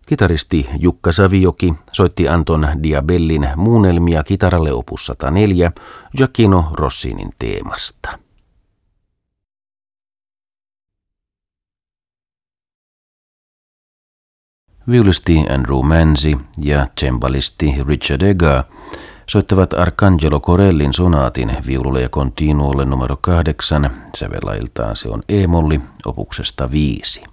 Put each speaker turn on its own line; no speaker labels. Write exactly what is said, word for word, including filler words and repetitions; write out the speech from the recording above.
Kitaristi Jukka Savioki soitti Anton Diabellin muunnelmia kitaralle opus sata neljä Gioacchino Rossinin teemasta. Viulisti Andrew Manzi ja cembalisti Richard Ega soittavat Arcangelo Corellin sonaatin viululle ja continuolle numero kahdeksan, sävelailtaan se on e-molli, opuksesta viisi.